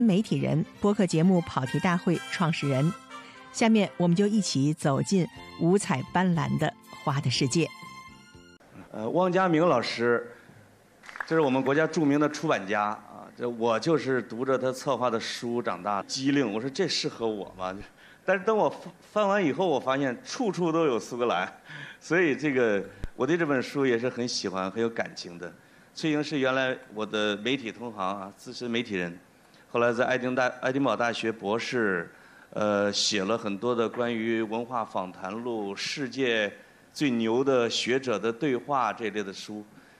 媒体人播客节目跑题大会创始人。下面我们就一起走进五彩斑斓的花的世界。 汪家明老师，这是我们国家著名的出版家啊，我就是读着他策划的书长大，机灵。我说这适合我吗？但是等我翻完以后，我发现处处都有苏格兰，所以我对这本书也是很喜欢、很有感情的。翠莹是原来我的媒体同行啊，资深媒体人，后来在爱丁堡大学博士，写了很多的关于文化访谈录、世界最牛的学者的对话这类的书。